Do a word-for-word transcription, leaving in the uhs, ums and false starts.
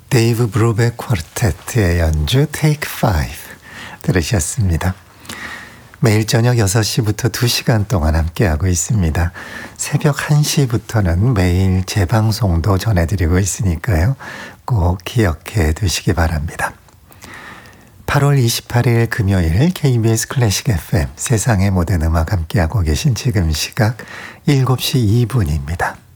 데이브 브루백 쿼르테트의 연주 Take Five 들으셨습니다. 매일 저녁 여섯 시부터 두 시간 동안 함께하고 있습니다. 새벽 한 시부터는 매일 재방송도 전해드리고 있으니까요. 꼭 기억해 두시기 바랍니다. 팔월 이십팔일 금요일 케이비에스 클래식 에프엠 세상의 모든 음악 함께하고 계신 지금 시각 일곱 시 이 분입니다.